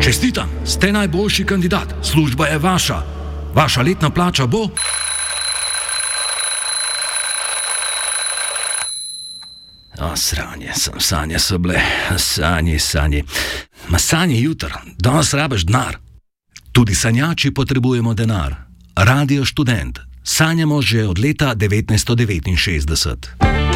Čestitam, ste najboljši kandidat, služba je vaša. Vaša letna plača bo... Sranje, sanje so bile, sanje. Ma sanje jutr, danes rabiš denar. Tudi sanjači potrebujemo denar. Radio Študent. Sanjamo že od leta 1969.